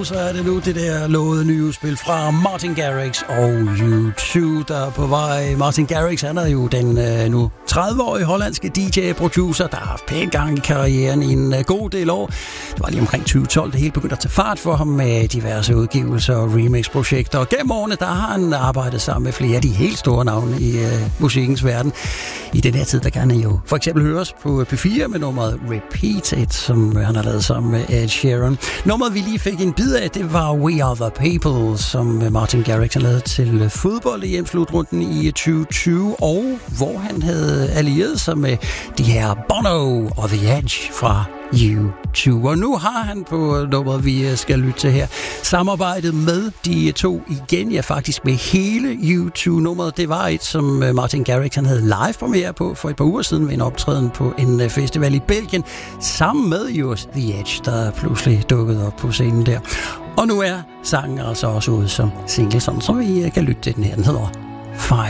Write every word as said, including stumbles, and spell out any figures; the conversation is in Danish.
så er det nu det der lovede nye udspil fra Martin Garrix og U to, der er på vej. Martin Garrix, han er jo den øh, nu tredive-årige hollandske D J-producer, der har haft pænt gang i karrieren i en øh, god del år. Det var lige omkring tyve tolv, det hele begyndte at tage fart for ham med diverse udgivelser og remix-projekter. Og gennem årene, der har han arbejdet sammen med flere af de helt store navne i øh, musikkens verden. I den her tid, der kan han jo for eksempel høres på P fire med nummeret Repeated, som han har lavet sammen med Ed Sheeran. Nummeret, vi lige fik en bid af, det var We Are The People, som Martin Garrix har lavet til fodbold i hjemslutrunden i tyve tyve, og hvor han havde allieret sig med de her Bono og The Edge fra U to. Og nu har han på nummeret, vi skal lytte til her, samarbejdet med de to igen, ja faktisk med hele U to-nummeret. Det var et, som Martin Garrix han havde live premiere på for et par uger siden ved en optræden på en festival i Belgien, sammen med just The Edge, der pludselig dukkede op på scenen der. Og nu er sangen altså også ude som single, sådan som vi kan lytte til den her. Den hedder Fire.